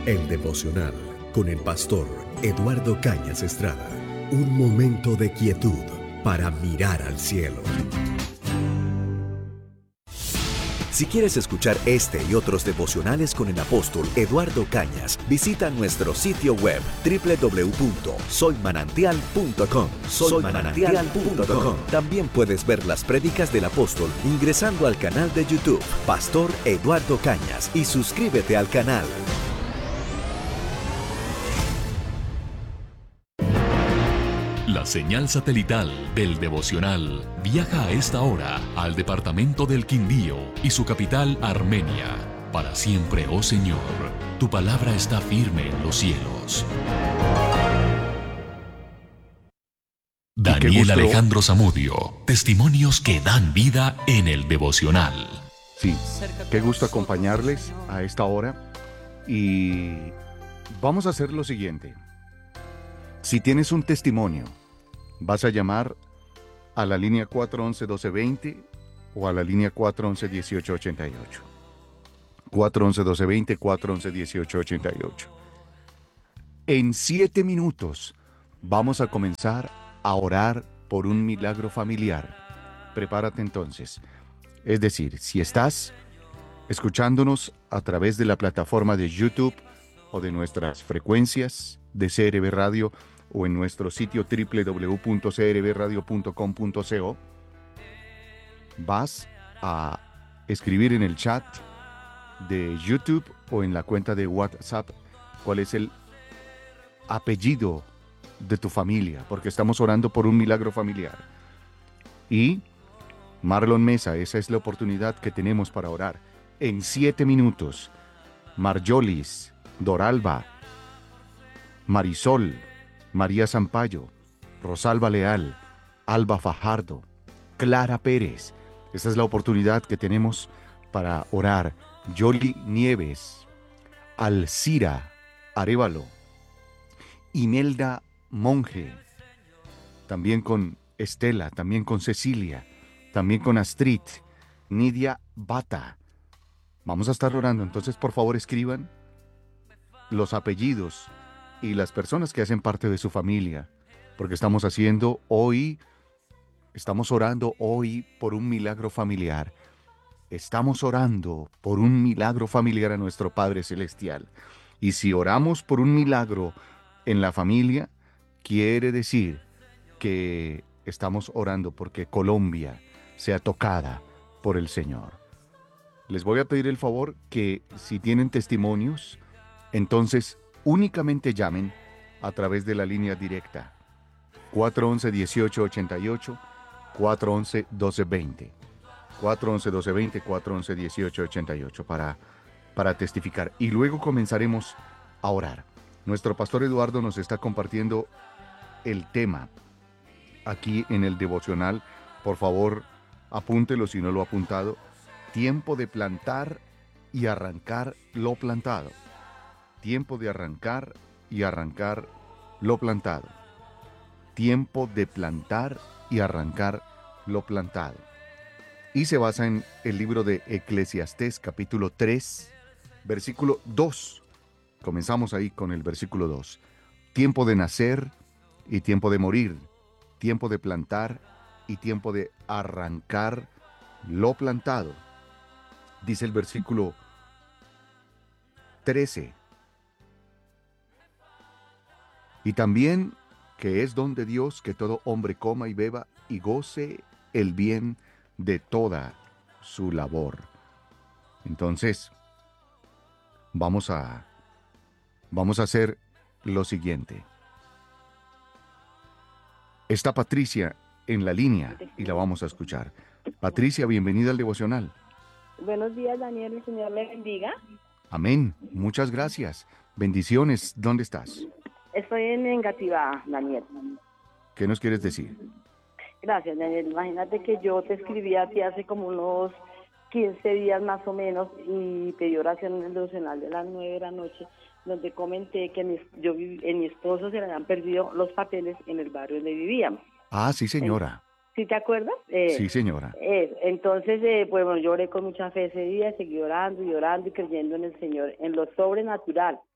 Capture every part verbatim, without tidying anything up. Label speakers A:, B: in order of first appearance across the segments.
A: El devocional con el pastor Eduardo Cañas Estrada. Un momento de quietud para mirar al cielo. Si quieres escuchar este y otros devocionales con el apóstol Eduardo Cañas, visita nuestro sitio web doble u doble u doble u punto soy manantial punto com. soy manantial punto com. También puedes ver las prédicas del apóstol ingresando al canal de YouTube Pastor Eduardo Cañas y suscríbete al canal.
B: La señal satelital del devocional viaja a esta hora al departamento del Quindío y su capital Armenia. Para siempre, oh Señor, tu palabra está firme en los cielos. Daniel Alejandro Zamudio, testimonios que dan vida en el devocional.
C: Sí, qué gusto acompañarles a esta hora y vamos a hacer lo siguiente. Si tienes un testimonio, vas a llamar a la línea cuatro once, doce veinte o a la línea cuatro once, dieciocho ochenta y ocho. cuatro once, doce veinte, cuatro once, dieciocho ochenta y ocho. En siete minutos vamos a comenzar a orar por un milagro familiar. Prepárate entonces. Es decir, si estás escuchándonos a través de la plataforma de YouTube o de nuestras frecuencias de C R B Radio o en nuestro sitio doble u doble u doble u punto c r b radio punto com punto co, vas a escribir en el chat de YouTube o en la cuenta de WhatsApp cuál es el apellido de tu familia, porque estamos orando por un milagro familiar. Y Marlon Mesa, esa es la oportunidad que tenemos para orar. En siete minutos, Marjolis, Doralba, Marisol, María Zampayo, Rosalba Leal, Alba Fajardo, Clara Pérez. Esa es la oportunidad que tenemos para orar. Yoli Nieves, Alcira Arévalo, Imelda Monge, también con Estela, también con Cecilia, también con Astrid, Nidia Bata. Vamos a estar orando, entonces por favor escriban los apellidos y las personas que hacen parte de su familia, porque estamos haciendo hoy, estamos orando hoy por un milagro familiar. Estamos orando por un milagro familiar a nuestro Padre Celestial. Y si oramos por un milagro en la familia, quiere decir que estamos orando porque Colombia sea tocada por el Señor. Les voy a pedir el favor que si tienen testimonios, entonces únicamente llamen a través de la línea directa cuatro once, dieciocho ochenta y ocho, cuatro once, doce veinte. cuatro once, doce veinte, cuatro once, dieciocho ochenta y ocho para, para testificar. Y luego comenzaremos a orar. Nuestro pastor Eduardo nos está compartiendo el tema aquí en el devocional. Por favor, apúntelo si no lo ha apuntado. Tiempo de plantar y arrancar lo plantado. Tiempo de arrancar y arrancar lo plantado. Tiempo de plantar y arrancar lo plantado. Y se basa en el libro de Eclesiastés, capítulo tres, versículo dos. Comenzamos ahí con el versículo dos. Tiempo de nacer y tiempo de morir. Tiempo de plantar y tiempo de arrancar lo plantado. Dice el versículo trece. Y también que es don de Dios que todo hombre coma y beba y goce el bien de toda su labor. Entonces, vamos a, vamos a hacer lo siguiente. Está Patricia en la línea y la vamos a escuchar. Patricia, bienvenida al devocional.
D: Buenos días, Daniel, el Señor le bendiga.
C: Amén, muchas gracias. Bendiciones, ¿dónde estás?
D: Estoy en Engativá, Daniel.
C: ¿Qué nos quieres decir?
D: Gracias, Daniel. Imagínate que yo te escribí a ti hace como unos quince días más o menos y pedí oración en el devocional de las nueve de la noche, donde comenté que mi, yo, en mi esposo se le habían perdido los papeles en el barrio donde vivíamos.
C: Ah, sí, señora.
D: ¿Sí te acuerdas? Eh,
C: sí, señora.
D: Eh, entonces, eh, pues bueno, yo oré con mucha fe ese día, seguí orando y orando y creyendo en el Señor, en lo sobrenatural.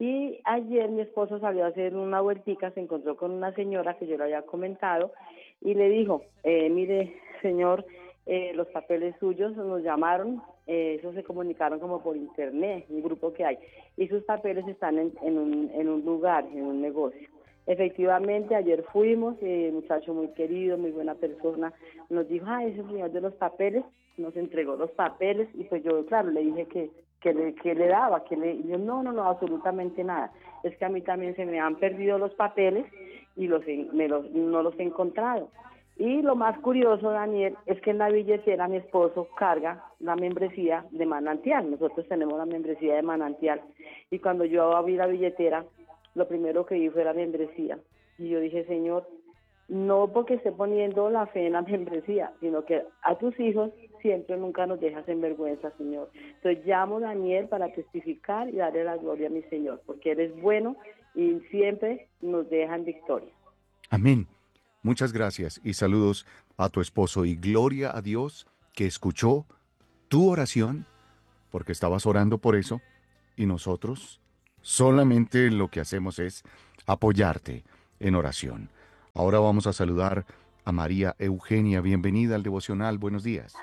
D: Y ayer mi esposo salió a hacer una vueltica, se encontró con una señora que yo le había comentado y le dijo, eh, mire, señor, eh, los papeles suyos nos llamaron, eh, eso se comunicaron como por internet, un grupo que hay, y sus papeles están en, en, un, en un lugar, en un negocio. Efectivamente, ayer fuimos, eh, muchacho muy querido, muy buena persona, nos dijo, ah, ese señor de los papeles, nos entregó los papeles, y pues yo, claro, le dije que, que, le, que le daba, que le, y yo, no, no, no, absolutamente nada, es que a mí también se me han perdido los papeles y los, me los, no los he encontrado. Y lo más curioso, Daniel, es que en la billetera mi esposo carga la membresía de Manantial. Nosotros tenemos la membresía de Manantial. Y cuando yo abrí la billetera, lo primero que vi fue la membresía. Y yo dije, Señor, no porque esté poniendo la fe en la membresía, sino que a tus hijos siempre nunca nos dejas en vergüenza, Señor. Entonces llamo a Daniel para testificar y darle la gloria a mi Señor, porque eres bueno y siempre nos deja en victoria.
C: Amén. Muchas gracias y saludos a tu esposo y gloria a Dios que escuchó tu oración porque estabas orando por eso y nosotros solamente lo que hacemos es apoyarte en oración. Ahora vamos a saludar a María Eugenia. Bienvenida al devocional. Buenos días.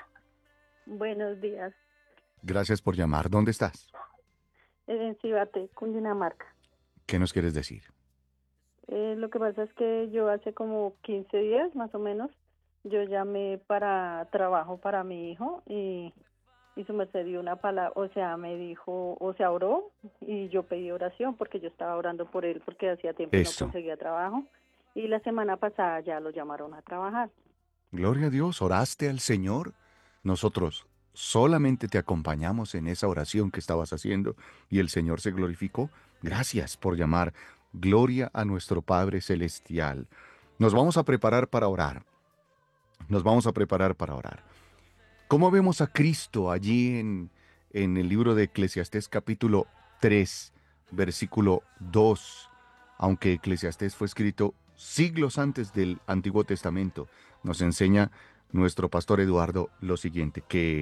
E: Buenos días.
C: Gracias por llamar. ¿Dónde estás?
E: En Cibate, Cundinamarca.
C: ¿Qué nos quieres decir?
E: Eh, lo que pasa es que yo hace como quince días más o menos, yo llamé para trabajo para mi hijo y, y su merced dio una palabra, o sea, me dijo, o sea, oró y yo pedí oración porque yo estaba orando por él porque hacía tiempo
C: Eso.
E: no conseguía trabajo y la semana pasada ya lo llamaron a trabajar.
C: Gloria a Dios, oraste al Señor. Nosotros solamente te acompañamos en esa oración que estabas haciendo y el Señor se glorificó. Gracias por llamar. Gloria a nuestro Padre Celestial. Nos vamos a preparar para orar. Nos vamos a preparar para orar. ¿Cómo vemos a Cristo allí en, en el libro de Eclesiastés capítulo tres, versículo dos? Aunque Eclesiastés fue escrito siglos antes del Antiguo Testamento, nos enseña nuestro pastor Eduardo lo siguiente, que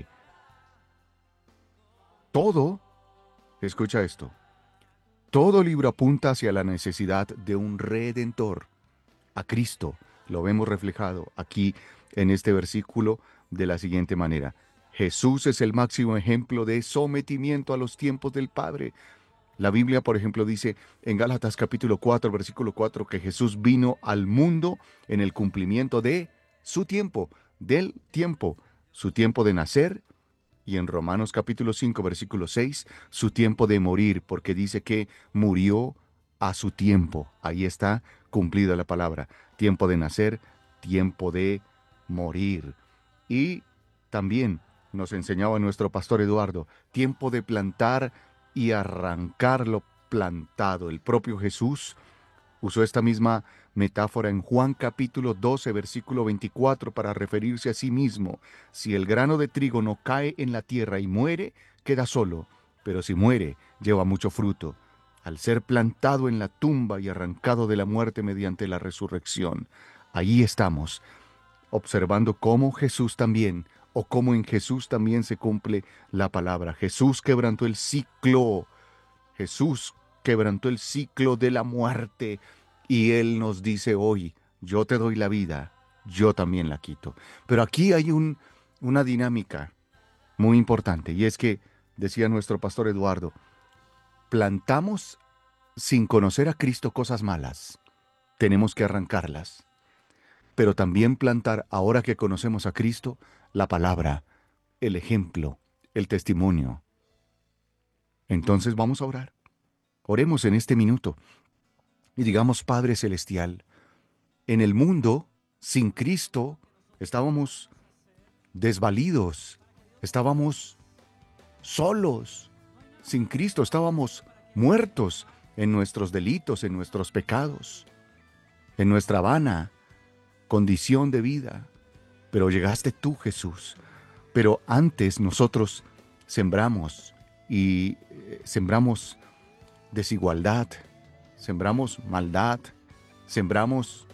C: todo, escucha esto, todo libro apunta hacia la necesidad de un redentor, a Cristo. Lo vemos reflejado aquí en este versículo de la siguiente manera. Jesús es el máximo ejemplo de sometimiento a los tiempos del Padre. La Biblia, por ejemplo, dice en Gálatas capítulo cuatro, versículo cuatro, que Jesús vino al mundo en el cumplimiento de su tiempo, del tiempo, su tiempo de nacer, y en Romanos capítulo cinco, versículo seis, su tiempo de morir, porque dice que murió a su tiempo. Ahí está cumplida la palabra. Tiempo de nacer, tiempo de morir. Y también nos enseñaba nuestro pastor Eduardo, tiempo de plantar y arrancar lo plantado. El propio Jesús usó esta misma metáfora en Juan capítulo doce, versículo veinticuatro, para referirse a sí mismo. Si el grano de trigo no cae en la tierra y muere, queda solo, pero si muere, lleva mucho fruto. Al ser plantado en la tumba y arrancado de la muerte mediante la resurrección, ahí estamos, observando cómo Jesús también, o cómo en Jesús también se cumple la palabra. Jesús quebrantó el ciclo, Jesús quebrantó el ciclo de la muerte, y Él nos dice hoy, yo te doy la vida, yo también la quito. Pero aquí hay un, una dinámica muy importante, y es que, decía nuestro pastor Eduardo, plantamos sin conocer a Cristo cosas malas, tenemos que arrancarlas. Pero también plantar, ahora que conocemos a Cristo, la palabra, el ejemplo, el testimonio. Entonces vamos a orar. Oremos en este minuto y digamos, Padre Celestial, en el mundo, sin Cristo, estábamos desvalidos, estábamos solos. Sin Cristo estábamos muertos en nuestros delitos, en nuestros pecados, en nuestra vana condición de vida. Pero llegaste tú, Jesús. Pero antes nosotros sembramos y eh, sembramos desigualdad, sembramos maldad, sembramos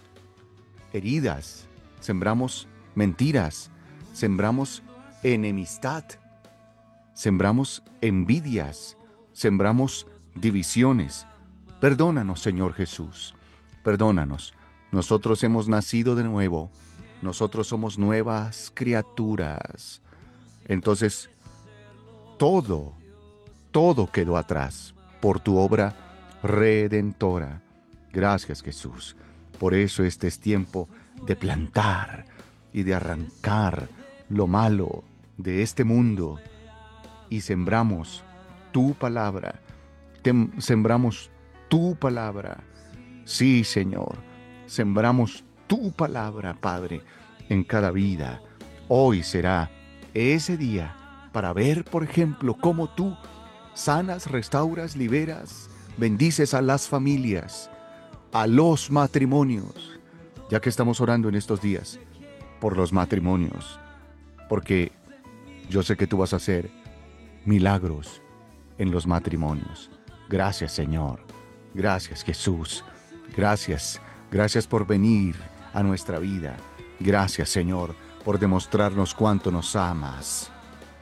C: heridas, sembramos mentiras, sembramos enemistad, sembramos envidias, sembramos divisiones, Perdónanos, Señor Jesús. Perdónanos. Nosotros hemos nacido de nuevo. Nosotros somos nuevas criaturas. Entonces, todo, todo quedó atrás por tu obra redentora. Gracias, Jesús. Por eso este es tiempo de plantar y de arrancar lo malo de este mundo y sembramos tu palabra. Tem- sembramos tu palabra. Sí, Señor. Sembramos tu palabra, Padre, en cada vida. Hoy será ese día para ver, por ejemplo, cómo tú sanas, restauras, liberas, bendices a las familias, a los matrimonios, ya que estamos orando en estos días por los matrimonios, porque yo sé que tú vas a hacer milagros en los matrimonios. Gracias, Señor. Gracias, Jesús. Gracias. Gracias por venir a nuestra vida. Gracias, Señor, por demostrarnos cuánto nos amas.